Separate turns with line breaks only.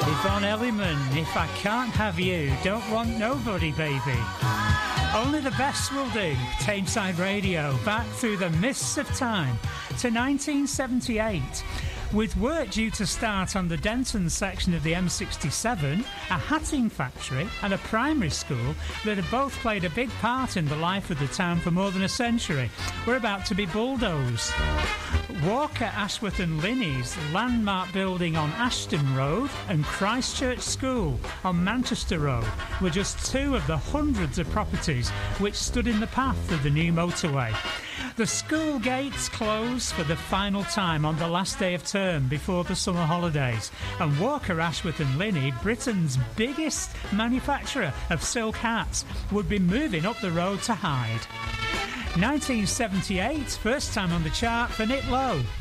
Yvonne Elliman, If I Can't Have You, Don't Want Nobody, Baby. Only the best will do. Tameside Radio, back through the mists of time to 1978. With work due to start on the Denton section of the M67, a hatting factory and a primary school that have both played a big part in the life of the town for more than a century were about to be bulldozed. Walker, Ashworth and Linney's landmark building on Ashton Road and Christchurch School on Manchester Road were just two of the hundreds of properties which stood in the path of the new motorway. The school gates closed for the final time on the last day of term before the summer holidays, and Walker, Ashworth and Linney, Britain's biggest manufacturer of silk hats, would be moving up the road to Hyde. 1978, first time on the chart for Nick Lowe.